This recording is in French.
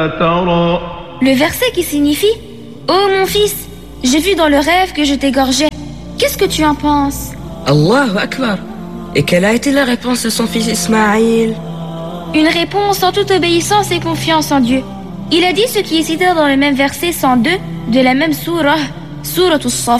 ترى. Le verset qui signifie « Ô mon fils, j'ai vu dans le rêve que je t'égorgeais. Qu'est-ce que tu en penses ?» Allahu Akbar. Et quelle a été la réponse de son fils Ismaïl? Une réponse en toute obéissance et confiance en Dieu. Il a dit ce qui est cité dans le même verset 102 de la même sourate, sourate As-Saff.